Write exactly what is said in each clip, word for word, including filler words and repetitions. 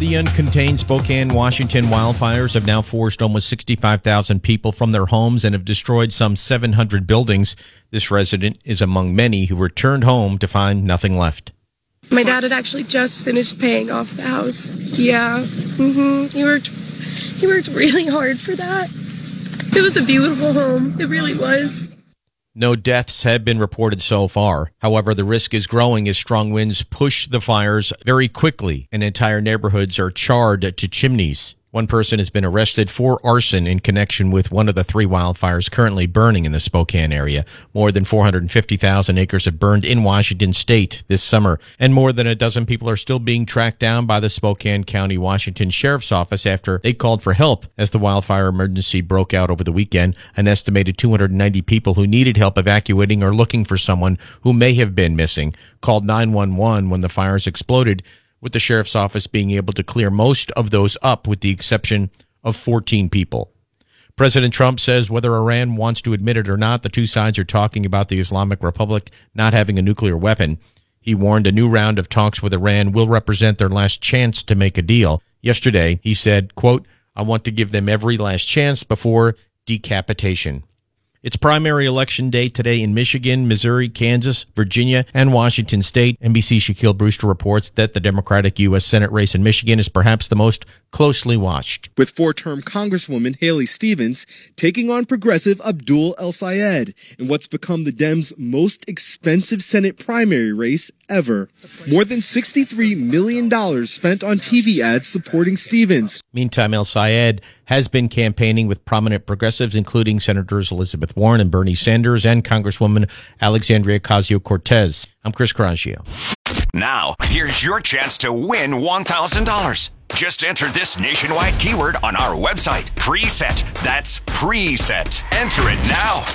The uncontained Spokane, Washington wildfires have now forced almost sixty-five thousand people from their homes and have destroyed some seven hundred buildings. This resident is among many who returned home to find nothing left. My dad had actually just finished paying off the house. Yeah, mm-hmm. he worked. He worked really hard for that. It was a beautiful home. It really was. No deaths have been reported so far. However, the risk is growing as strong winds push the fires very quickly, and entire neighborhoods are charred to chimneys. One person has been arrested for arson in connection with one of the three wildfires currently burning in the Spokane area. More than four hundred fifty thousand acres have burned in Washington state this summer, and more than a dozen people are still being tracked down by the Spokane County, Washington Sheriff's Office after they called for help as the wildfire emergency broke out over the weekend. An estimated two hundred ninety people who needed help evacuating or looking for someone who may have been missing called nine one one when the fires exploded, with the sheriff's office being able to clear most of those up with the exception of fourteen people. President Trump says whether Iran wants to admit it or not, the two sides are talking about the Islamic Republic not having a nuclear weapon. He warned a new round of talks with Iran will represent their last chance to make a deal. Yesterday, he said, quote, "I want to give them every last chance before decapitation." It's primary election day today in Michigan, Missouri, Kansas, Virginia, and Washington state. N B C's Shaquille Brewster reports that the Democratic U S Senate race in Michigan is perhaps the most closely watched, with four-term Congresswoman Haley Stevens taking on progressive Abdul El-Sayed in what's become the Dems' most expensive Senate primary race ever. More than sixty-three million dollars spent on T V ads supporting Stevens. Meantime, El-Sayed has been campaigning with prominent progressives, including Senators Elizabeth Warren and Bernie Sanders and Congresswoman Alexandria Ocasio-Cortez. I'm Chris Carrascio. Now, here's your chance to win one thousand dollars. Just enter this nationwide keyword on our website, Preset. That's Preset. Enter it now.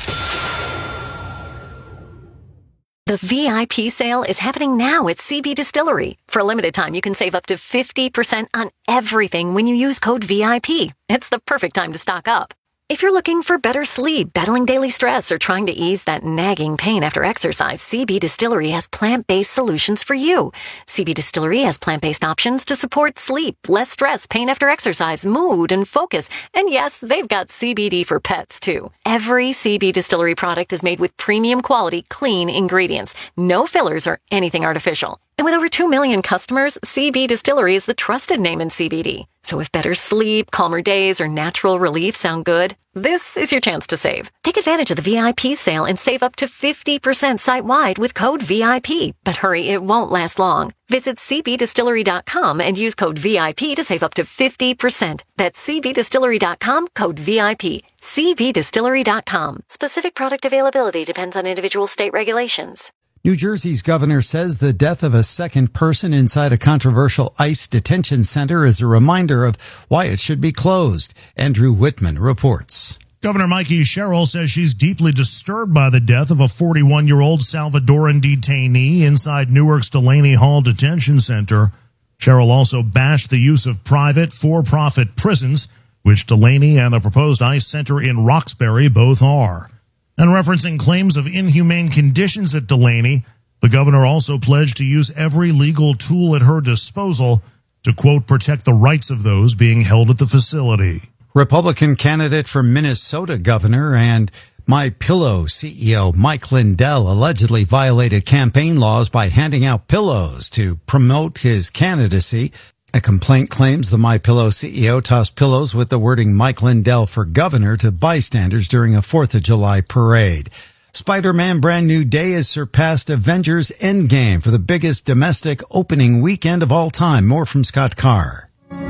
The V I P sale is happening now at C B Distillery. For a limited time, you can save up to fifty percent on everything when you use code V I P. It's the perfect time to stock up. If you're looking for better sleep, battling daily stress, or trying to ease that nagging pain after exercise, C B Distillery has plant-based solutions for you. C B Distillery has plant-based options to support sleep, less stress, pain after exercise, mood, and focus. And yes, they've got C B D for pets, too. Every C B Distillery product is made with premium quality, clean ingredients. No fillers or anything artificial. And with over two million customers, C B Distillery is the trusted name in C B D. So if better sleep, calmer days, or natural relief sound good, this is your chance to save. Take advantage of the V I P sale and save up to fifty percent site-wide with code V I P. But hurry, it won't last long. Visit c b distillery dot com and use code V I P to save up to fifty percent. That's c b distillery dot com, code V I P. c b distillery dot com. Specific product availability depends on individual state regulations. New Jersey's governor says the death of a second person inside a controversial ICE detention center is a reminder of why it should be closed. Andrew Whitman reports. Governor Mikey Sherrill says she's deeply disturbed by the death of a forty-one-year-old Salvadoran detainee inside Newark's Delaney Hall Detention Center. Sherrill also bashed the use of private, for-profit prisons, which Delaney and a proposed ICE center in Roxbury both are. And referencing claims of inhumane conditions at Delaney, the governor also pledged to use every legal tool at her disposal to, quote, protect the rights of those being held at the facility. Republican candidate for Minnesota governor and MyPillow C E O Mike Lindell allegedly violated campaign laws by handing out pillows to promote his candidacy. A complaint claims the MyPillow C E O tossed pillows with the wording Mike Lindell for governor to bystanders during a fourth of July parade. Spider-Man Brand New Day has surpassed Avengers Endgame for the biggest domestic opening weekend of all time. More from Scott Carr.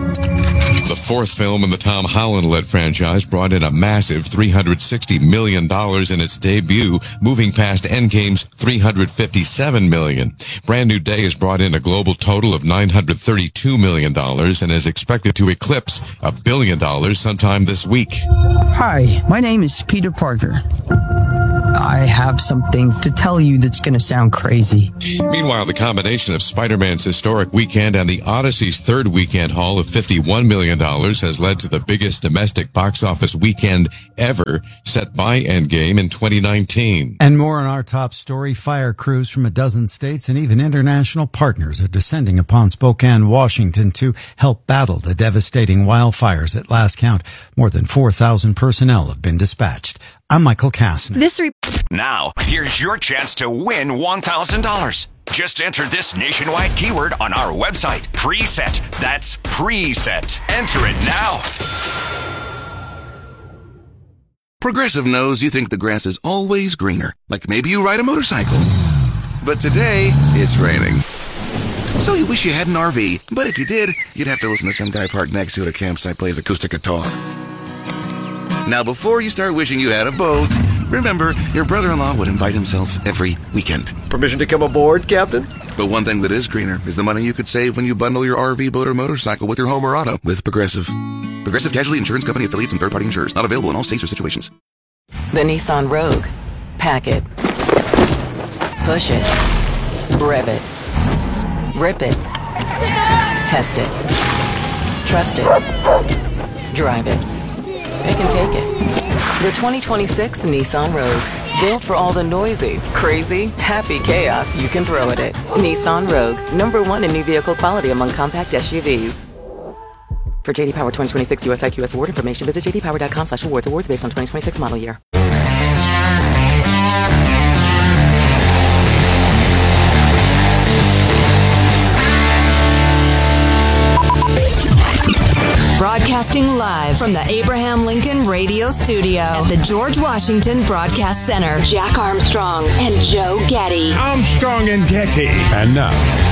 The fourth film in the Tom Holland-led franchise brought in a massive three hundred sixty million dollars in its debut, moving past Endgame's three hundred fifty-seven million dollars. Brand New Day has brought in a global total of nine hundred thirty-two million dollars and is expected to eclipse a billion dollars sometime this week. Hi, my name is Peter Parker. I have something to tell you that's going to sound crazy. Meanwhile, the combination of Spider-Man's historic weekend and the Odyssey's third weekend haul of fifty-one million dollars has led to the biggest domestic box office weekend ever set by Endgame in twenty nineteen. And more on our top story, fire crews from a dozen states and even international partners are descending upon Spokane, Washington to help battle the devastating wildfires. At last count, more than four thousand personnel have been dispatched. I'm Michael Kastner. This re- Now, here's your chance to win one thousand dollars. Just enter this nationwide keyword on our website. Preset. That's preset. Enter it now. Progressive knows you think the grass is always greener. Like maybe you ride a motorcycle. But today, it's raining. So you wish you had an R V. But if you did, you'd have to listen to some guy parked next to you at a campsite plays acoustic guitar. Now, before you start wishing you had a boat, remember, your brother-in-law would invite himself every weekend. Permission to come aboard, Captain? But one thing that is greener is the money you could save when you bundle your R V, boat, or motorcycle with your home or auto with Progressive. Progressive Casualty Insurance Company affiliates and third-party insurers. Not available in all states or situations. The Nissan Rogue. Pack it. Push it. Rev it. Rip it. Test it. Trust it. Drive it. It can take it. The twenty twenty-six Nissan Rogue. Built for all the noisy, crazy, happy chaos you can throw at it. Nissan Rogue. Number one in new vehicle quality among compact S U Vs. For J D Power twenty twenty-six U S I Q S award information, visit j d power dot com slash awards. Awards based on twenty twenty-six model year. Broadcasting live from the Abraham Lincoln Radio Studio at the George Washington Broadcast Center. Jack Armstrong and Joe Getty. Armstrong and Getty. And now,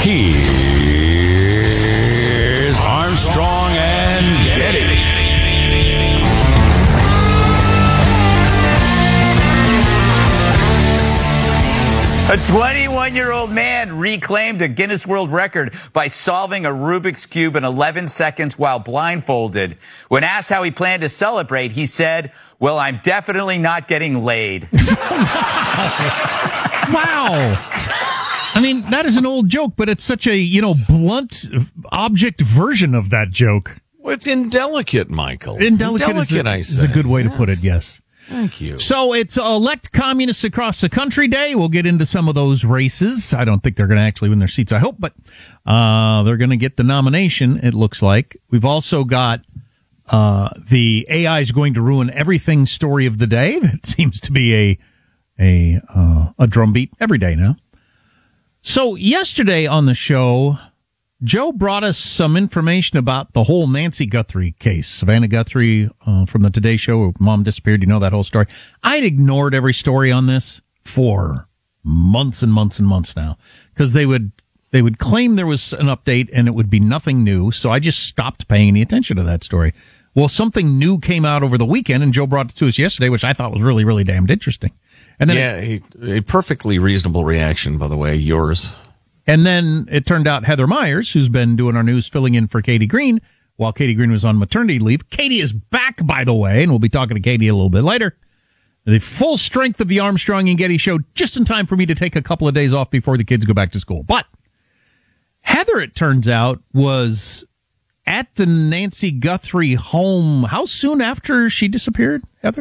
here's Armstrong and Getty. A twenty-one-year-old man reclaimed a Guinness World Record by solving a Rubik's Cube in eleven seconds while blindfolded. When asked how he planned to celebrate, he said, "Well, I'm definitely not getting laid." Wow. I mean, that is an old joke, but it's such a, you know, blunt object version of that joke. Well, it's indelicate, Michael. Indelicate, Indelicate, is, a, I is a good way yes. to put it, yes. Thank you. So it's Elect Communists Across the Country Day. We'll get into some of those races. I don't think they're going to actually win their seats, I hope, but uh they're going to get the nomination, it looks like. We've also got uh the A I is going to ruin everything story of the day. That seems to be a a uh, a drumbeat every day now. So yesterday on the show, Joe brought us some information about the whole Nancy Guthrie case. Savannah Guthrie uh, from the Today Show, mom disappeared. You know that whole story. I'd ignored every story on this for months and months and months now because they would they would claim there was an update and it would be nothing new. So I just stopped paying any attention to that story. Well, something new came out over the weekend, and Joe brought it to us yesterday, which I thought was really, really damned interesting. And then yeah, it, a, a perfectly reasonable reaction, by the way, yours. And then it turned out Heather Myers, who's been doing our news, filling in for Katie Green while Katie Green was on maternity leave. Katie is back, by the way, and we'll be talking to Katie a little bit later. The full strength of the Armstrong and Getty show, just in time for me to take a couple of days off before the kids go back to school. But Heather, it turns out, was at the Nancy Guthrie home. How soon after she disappeared, Heather?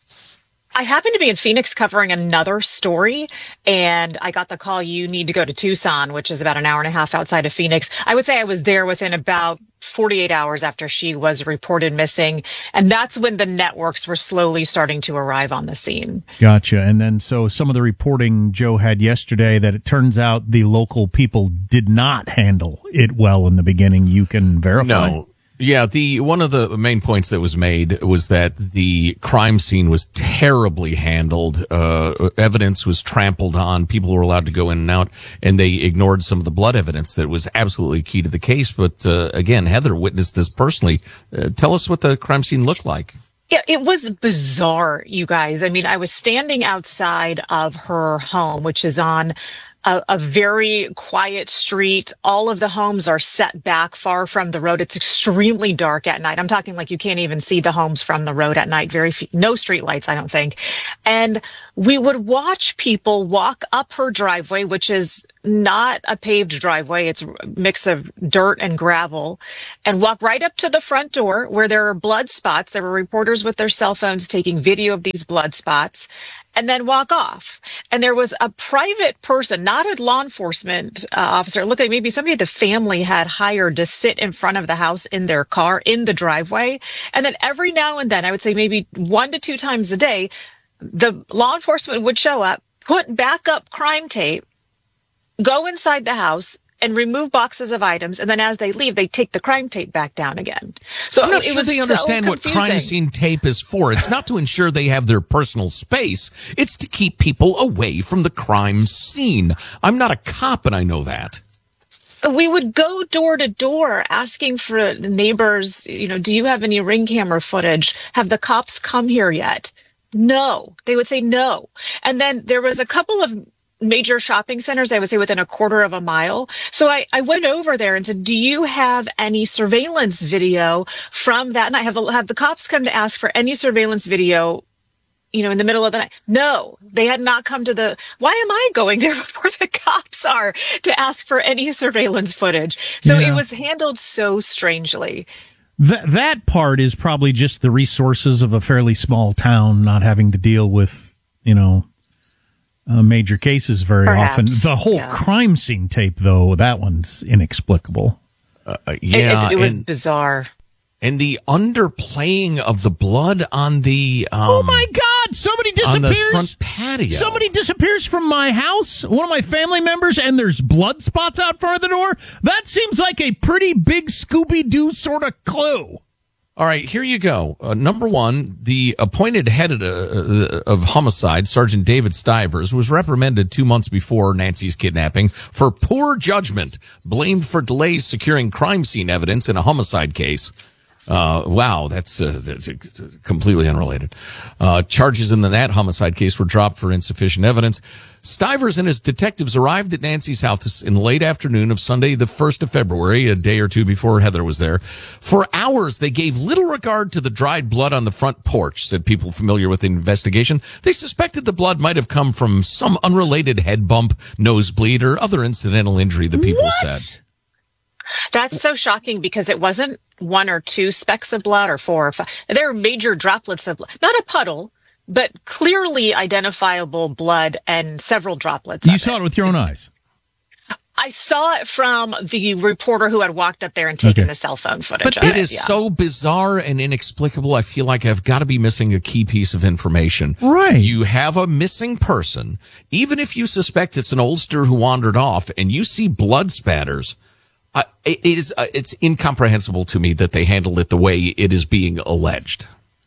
I happened to be in Phoenix covering another story, and I got the call, you need to go to Tucson, which is about an hour and a half outside of Phoenix. I would say I was there within about forty-eight hours after she was reported missing, and that's when the networks were slowly starting to arrive on the scene. Gotcha. And then so some of the reporting Joe had yesterday that it turns out the local people did not handle it well in the beginning. You can verify. No. Yeah, the one of the main points that was made was that the crime scene was terribly handled. Uh, evidence was trampled on. People were allowed to go in and out, and they ignored some of the blood evidence that was absolutely key to the case. But uh, again, Heather witnessed this personally. Uh, tell us what the crime scene looked like. Yeah, it was bizarre, you guys. I mean, I was standing outside of her home, which is on a, a very quiet street. All of the homes are set back far from the road. It's extremely dark at night. I'm talking like you can't even see the homes from the road at night. Very few, no street lights, I don't think. And we would watch people walk up her driveway, which is not a paved driveway. It's a mix of dirt and gravel, and walk right up to the front door where there are blood spots. There were reporters with their cell phones taking video of these blood spots, and then walk off. And there was a private person, not a law enforcement uh, officer. Look, like maybe somebody the family had hired to sit in front of the house in their car in the driveway. And then every now and then, I would say maybe one to two times a day, the law enforcement would show up, put back up crime tape, go inside the house, and remove boxes of items, and then as they leave, they take the crime tape back down again. So I'm not it sure was they so understand what confusing. crime scene tape is for. It's not to ensure they have their personal space. It's to keep people away from the crime scene. I'm not a cop, and I know that. We would go door to door asking for neighbors, you know, do you have any ring camera footage? Have the cops come here yet? No. They would say no. And then there was a couple of major shopping centers, I would say within a quarter of a mile. So I, I went over there and said, do you have any surveillance video from that night? Have the, have the cops come to ask for any surveillance video, you know, in the middle of the night? No, they had not come to the, why am I going there before the cops are to ask for any surveillance footage? So Yeah. it was handled so strangely. That that part is probably just the resources of a fairly small town not having to deal with, you know, uh, major cases very Perhaps, often. The whole yeah. crime scene tape, though, that one's inexplicable. Uh, It, yeah, it, it was and, bizarre. and the underplaying of the blood on the um, Oh my God! Somebody on the disappears. front patio. Somebody disappears from my house, one of my family members, and there's blood spots out front of the door. That seems like a pretty big Scooby-Doo sort of clue. All right, here you go. Uh, number one, the appointed head of, uh, of homicide, Sergeant David Stivers, was reprimanded two months before Nancy's kidnapping for poor judgment, blamed for delays securing crime scene evidence in a homicide case. Uh, wow, that's, uh, that's completely unrelated. Uh, charges in the that homicide case were dropped for insufficient evidence. Stivers and his detectives arrived at Nancy's house in the late afternoon of Sunday, the first of February, a day or two before Heather was there. For hours, they gave little regard to the dried blood on the front porch, said people familiar with the investigation. They suspected the blood might have come from some unrelated head bump, nosebleed, or other incidental injury, the people What? said. That's so shocking because it wasn't one or two specks of blood or four or five. There are major droplets of blood, not a puddle, but clearly identifiable blood and several droplets. You of saw it. it with your own eyes. I saw it from the reporter who had walked up there and taken Okay. the cell phone footage. But of it is yeah. so bizarre and inexplicable. I feel like I've got to be missing a key piece of information. Right. You have a missing person. Even if you suspect it's an oldster who wandered off and you see blood spatters, uh, it, it is, uh, it's incomprehensible to me that they handled it the way it is being alleged.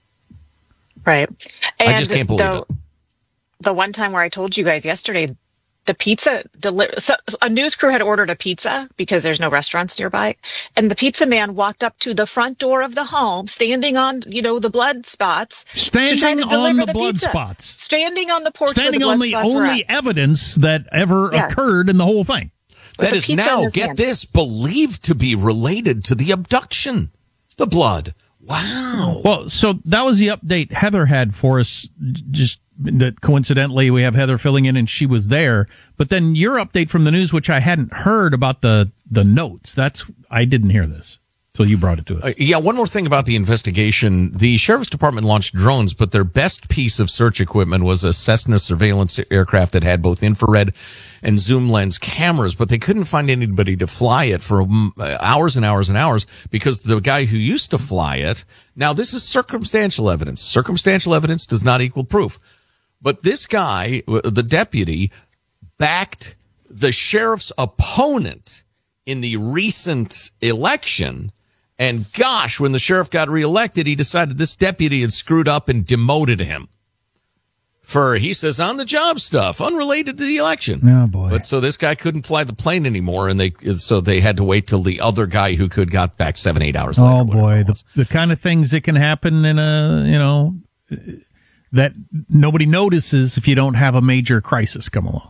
Right. And I just can't believe the, it. The one time where I told you guys yesterday, the pizza deli- so a news crew had ordered a pizza because there's no restaurants nearby, and the pizza man walked up to the front door of the home, standing on, you know, the blood spots, to try Standing to deliver on the blood pizza. spots. standing on the porch, Standing where on the the blood spots were only at. evidence that ever Yeah. occurred in the whole thing. With That the is pizza in now, his get hand. this, believed to be related to the abduction. The blood. Wow. Well, so that was the update Heather had for us. Just that coincidentally, we have Heather filling in, and she was there. But then your update from the news, which I hadn't heard about the the notes. That's I didn't hear this, so you brought it to us. Uh, yeah, one more thing about the investigation. The Sheriff's Department launched drones, but their best piece of search equipment was a Cessna surveillance aircraft that had both infrared and zoom lens cameras, but they couldn't find anybody to fly it for um, hours and hours and hours because the guy who used to fly it, now this is circumstantial evidence. Circumstantial evidence does not equal proof. But this guy, the deputy, backed the sheriff's opponent in the recent election. And gosh, when the sheriff got reelected, he decided this deputy had screwed up and demoted him for, he says, on the job stuff, unrelated to the election. Oh boy. But so this guy couldn't fly the plane anymore, and they so they had to wait till the other guy who could got back seven, eight hours later. Oh boy, the, the kind of things that can happen in a, you know, that nobody notices if you don't have a major crisis come along.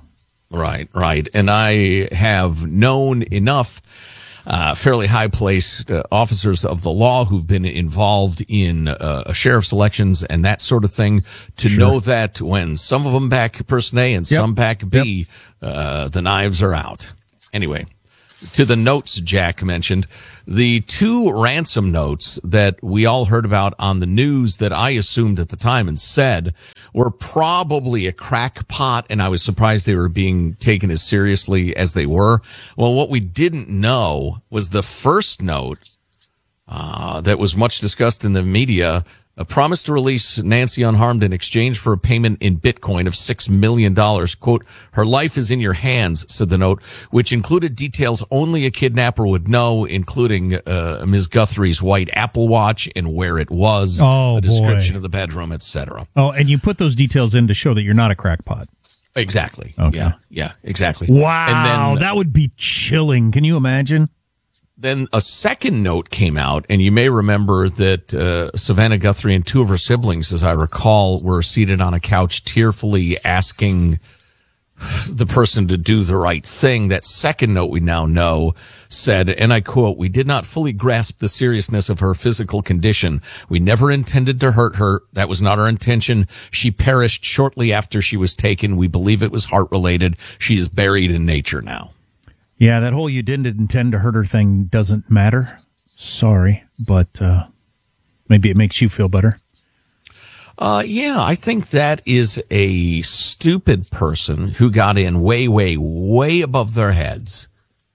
Right, right. And I have known enough uh, fairly high-placed uh, officers of the law who've been involved in uh, sheriff's elections and that sort of thing to Sure. know that when some of them back person A and Yep. some back B, uh, the knives are out. Anyway, to the notes Jack mentioned, the two ransom notes that we all heard about on the news that I assumed at the time and said were probably a crackpot, and I was surprised they were being taken as seriously as they were. Well, what we didn't know was the first note uh, that was much discussed in the media, a promise to release Nancy unharmed in exchange for a payment in Bitcoin of six million dollars. Quote, her life is in your hands, said the note, which included details only a kidnapper would know, including uh, Miz Guthrie's white Apple Watch and where it was, Oh, a description boy. of the bedroom, et cetera. Oh, and you put those details in to show that you're not a crackpot. Exactly. Okay. Yeah, yeah, exactly. Wow, And then, that would be chilling. Can you imagine? Then a second note came out, and you may remember that uh, Savannah Guthrie and two of her siblings, as I recall, were seated on a couch tearfully asking the person to do the right thing. That second note we now know said, and I quote, "We did not fully grasp the seriousness of her physical condition. We never intended to hurt her. That was not our intention. She perished shortly after she was taken. We believe it was heart-related. She is buried in nature now." Yeah, that whole you didn't intend to hurt her thing doesn't matter. Sorry, but uh, maybe it makes you feel better. Uh, yeah, I think that is a stupid person who got in way, way, way above their heads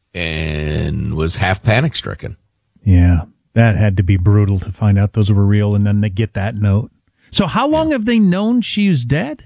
and was half panic stricken. Yeah, that had to be brutal to find out those were real, and then they get that note. So how long have they known she was dead?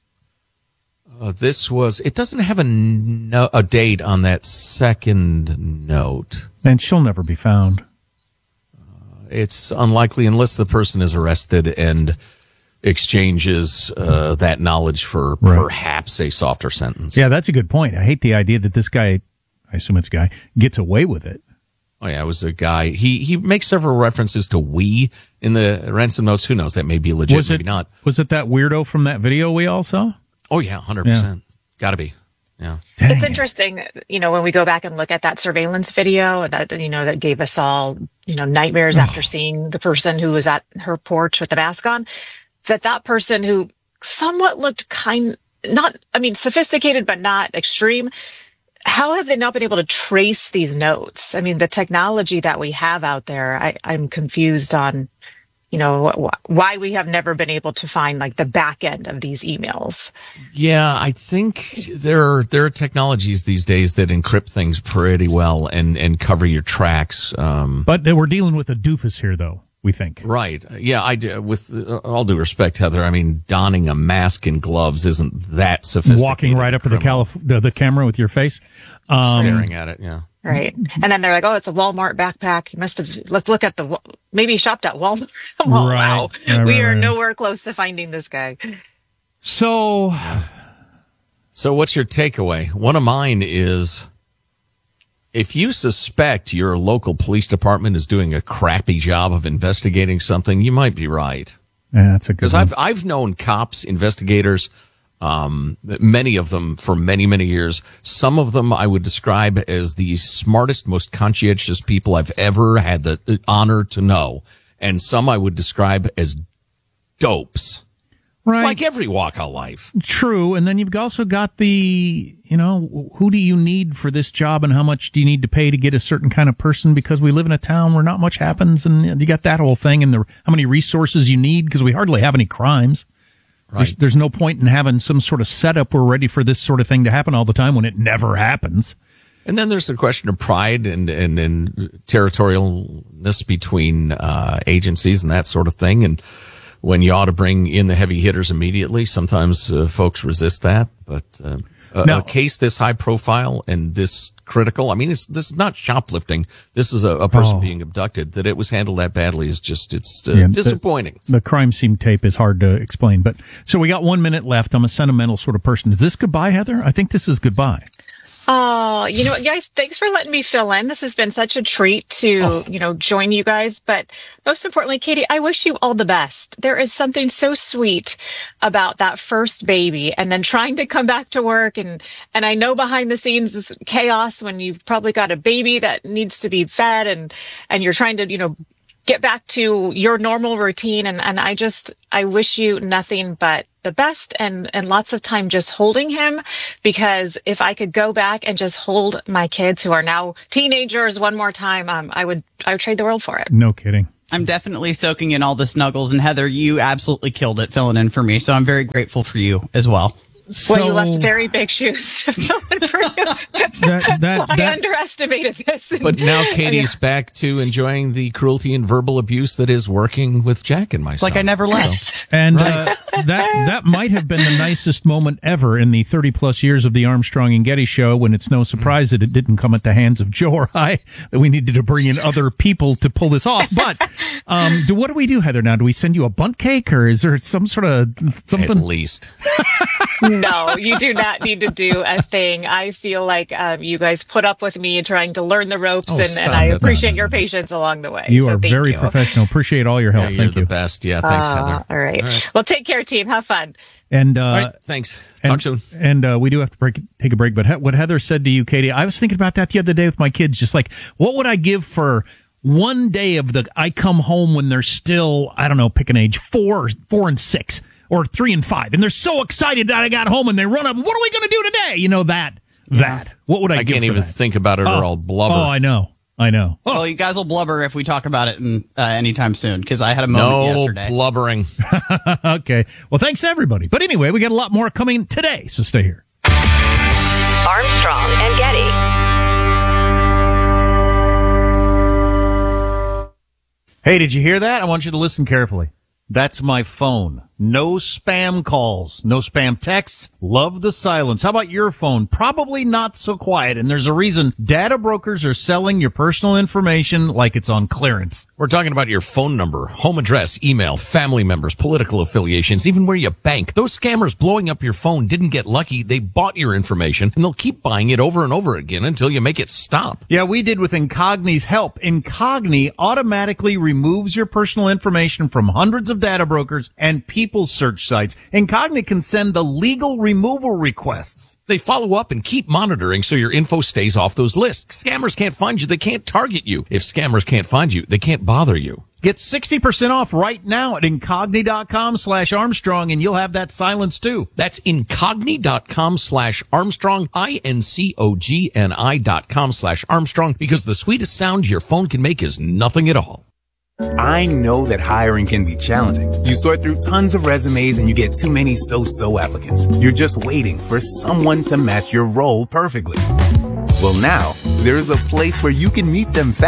Uh, this was, it doesn't have a, no, a date on that second note. And she'll never be found. Uh, it's unlikely unless the person is arrested and exchanges uh, that knowledge for Right. perhaps a softer sentence. Yeah, that's a good point. I hate the idea that this guy, I assume it's a guy, gets away with it. Oh yeah, it was a guy. He he makes several references to "we" in the ransom notes. Who knows? That may be legit, was maybe it, not. Was it that weirdo from that video we all saw? Oh yeah, hundred percent. Got to be. Yeah. Dang It's it. interesting, you know, when we go back and look at that surveillance video that, you know, that gave us all, you know, nightmares after seeing the person who was at her porch with the mask on, that that person who somewhat looked kind, not, I mean, sophisticated, but not extreme. How have they not been able to trace these notes? I mean, the technology that we have out there, I, I'm confused on, you know, wh- why we have never been able to find like the back end of these emails. Yeah, I think there are, there are technologies these days that encrypt things pretty well and, and cover your tracks. Um, But we're dealing with a doofus here, though, we think. right. Yeah, I do. With uh, all due respect, Heather, I mean, donning a mask and gloves isn't that sophisticated. Walking right up to the, calif- the, the camera with your face. Um, Staring at it, yeah. Right. And then they're like, oh, it's a Walmart backpack. You must have, let's look at the, Wa- maybe he shopped at Walmart. Oh, Right. wow. Right, we right, are right. nowhere close to finding this guy. So, So what's your takeaway? One of mine is, if you suspect your local police department is doing a crappy job of investigating something, you might be right. yeah, that's a good Because one. I've I've known cops, investigators, um, many of them for many many years. Some of them I would describe as the smartest, most conscientious people I've ever had the honor to know, and some I would describe as dopes. Right. It's like every walk of life. True. And then you've also got the, you know, who do you need for this job and how much do you need to pay to get a certain kind of person? Because we live in a town where not much happens, and you got that whole thing, and the, how many resources you need because we hardly have any crimes. Right. There's, there's no point in having some sort of setup we're ready for this sort of thing to happen all the time when it never happens. And then there's the question of pride and, and, and territorialness between uh, agencies and that sort of thing. And when you ought to bring in the heavy hitters immediately, sometimes uh, folks resist that. But uh, a, Now- a case this high profile and this critical, I mean, it's, this is not shoplifting. This is a, a person Oh. being abducted. That it was handled that badly is just, it's uh, Yeah, the- disappointing. The, crime scene tape is hard to explain. But so we got one minute left. I'm a sentimental sort of person. Is this goodbye, Heather? I think this is goodbye. Oh, you know what, guys, thanks for letting me fill in. This has been such a treat to, oh. you know, join you guys. But most importantly, Katie, I wish you all the best. There is something so sweet about that first baby and then trying to come back to work. And, and I know behind the scenes is chaos when you've probably got a baby that needs to be fed and, and you're trying to, you know, get back to your normal routine. And, and I just, I wish you nothing but the best and, and lots of time just holding him, because if I could go back and just hold my kids who are now teenagers one more time, um, I would, I would trade the world for it. No kidding. I'm definitely soaking in all the snuggles, and Heather, you absolutely killed it filling in for me. So I'm very grateful for you as well. So, well, you left very big shoes to fill in for you. that, that, I that, underestimated this. But now Katie's back to enjoying the cruelty and verbal abuse that is working with Jack and myself. It's like I never left. And right. uh, that that might have been the nicest moment ever in the thirty plus years of the Armstrong and Getty show, when it's no surprise that it didn't come at the hands of Joe or I, that we needed to bring in other people to pull this off. But um, do, what do we do, Heather, now? Do we send you a bundt cake, or is there some sort of something? At least. No, you do not need to do a thing. I feel like um, you guys put up with me trying to learn the ropes, oh, and, and I it. appreciate your patience along the way. You so are thank very you. professional. Appreciate all your help. Yeah, you're thank the you. best. Yeah, thanks, uh, Heather. All right. all right. Well, take care, team. Have fun. And uh, all right, thanks. Talk and, soon. And uh, we do have to break, take a break. But he- what Heather said to you, Katie, I was thinking about that the other day with my kids. Just like, what would I give for one day of the I come home when they're still, I don't know, pick an age, four, four and six. Or three and five, and they're so excited that I got home, and they run up. What are we going to do today? You know that. That. What would I? I give can't for even that? think about it, oh. or I'll blubber. Oh, I know. I know. Oh. Well, you guys will blubber if we talk about it in, uh, anytime soon, because I had a moment no yesterday. No blubbering. Okay. Well, thanks to everybody. But anyway, we got a lot more coming today, so stay here. Armstrong and Getty. Hey, did you hear that? I want you to listen carefully. That's my phone. No spam calls, no spam texts. Love the silence. How about your phone? Probably not so quiet, and there's a reason. Data brokers are selling your personal information like it's on clearance. We're talking about your phone number, home address, email, family members, political affiliations, even where you bank. Those scammers blowing up your phone didn't get lucky. They bought your information, and they'll keep buying it over and over again until you make it stop. Yeah, we did with Incogni's help. Incogni automatically removes your personal information from hundreds of data brokers and people search sites. Incogni can send the legal removal requests. They follow up and keep monitoring so your info stays off those lists. Scammers can't find you. They can't target you. If scammers can't find you, they can't bother you. Get sixty percent off right now at Incogni.com slash Armstrong, and you'll have that silence too. That's Incogni.com slash Armstrong, I N C O G N I dot com slash Armstrong, because the sweetest sound your phone can make is nothing at all. I know that hiring can be challenging. You sort through tons of resumes and you get too many so-so applicants. You're just waiting for someone to match your role perfectly. Well, now, there's a place where you can meet them fast.